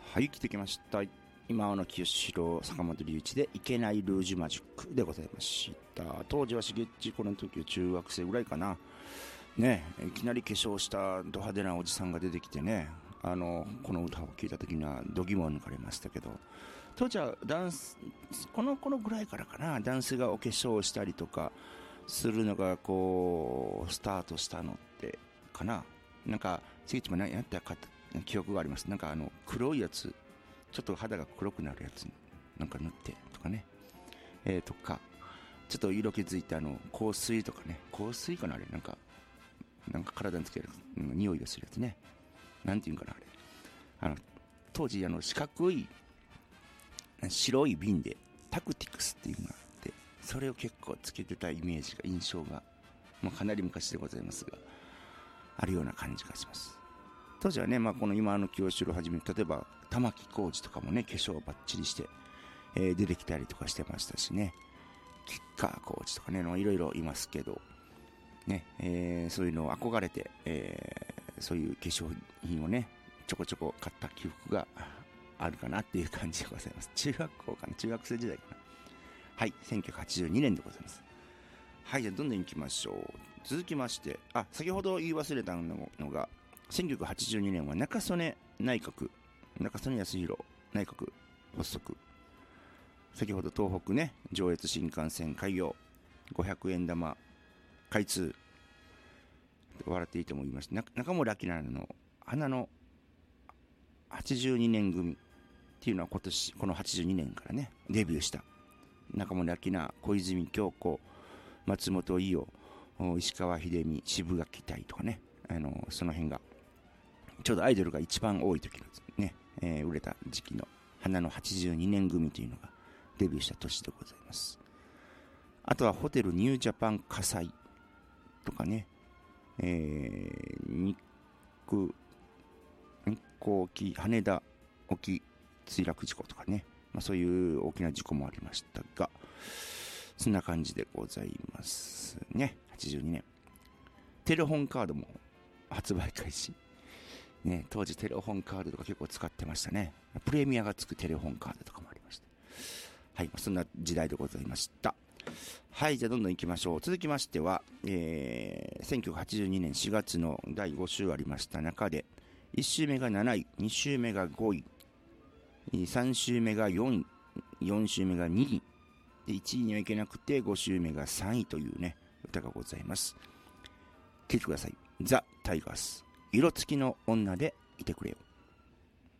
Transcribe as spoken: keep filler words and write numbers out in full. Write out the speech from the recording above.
はい、来てきました。今の清志郎坂本龍一でいけないルージュマジックでございました。当時はしげっちこの時は中学生ぐらいかなね、いきなり化粧したド派手なおじさんが出てきてね、あのこの歌を聴いた時には度肝を抜かれましたけど、当時はダンスこの頃ぐらいからかな、ダンスがお化粧をしたりとかするのがこうスタートしたのってかな。なんかしげっちも何やったか記憶があります。なんかあの黒いやつ、ちょっと肌が黒くなるやつなんか塗ってとかね、えー、とかちょっと色気づいたあの香水とかね、香水かなあれ、なんかなんか体につける、うん、匂いがするやつね、なんていうんかなあれ、あの当時あの四角い白い瓶でタクティクスっていうのがあって、それを結構つけてたイメージが、印象がもうかなり昔でございますがあるような感じがします。当時はね、まあ、この今の清志郎をはじめ、例えば玉置浩二とかもね、化粧をバッチリして、えー、出てきたりとかしてましたしね、吉川浩司とかね、いろいろいますけどね、えー、そういうのを憧れて、えー、そういう化粧品をねちょこちょこ買った記憶があるかなっていう感じでございます。中学校かな、中学生時代かな。はい、せんきゅうひゃくはちじゅうにねんでございます。はい、じゃあどんどん行きましょう。続きまして、あ、先ほど言い忘れたのが、せんきゅうひゃくはちじゅうにねんは中曽根内閣、中曽根康弘内閣発足。先ほど東北ね、上越新幹線開業、ごひゃくえん玉開通、笑っていいとも言いました。中森明菜の花のはちじゅうにねん組っていうのは今年、このはちじゅうにねんからね、デビューした中森明菜、小泉今日子、松本伊代、石川秀美、渋垣隊とかね、あのその辺がちょうどアイドルが一番多い時のね、えー、売れた時期の花のはちじゅうにねん組というのがデビューした年でございます。あとはホテルニュージャパン火災とかね、えー、日空日航機羽田沖墜落事故とかね、まあ、そういう大きな事故もありましたが、そんな感じでございますね。はちじゅうにねん、テレホンカードも発売開始ね、当時テレホンカードとか結構使ってましたね。プレミアがつくテレホンカードとかもありました。はい、そんな時代でございました。はい、じゃあどんどん行きましょう。続きましては、えー、せんきゅうひゃくはちじゅうにねんしがつのだいご週ありました中で、いち週目がなない、に週目がごい、さん週目がよんい、よん週目がにい、でいちいにはいけなくてご週目がさんいというね、歌がございます。聴いてください。ザ・タイガース、色付きの女でいてくれよ。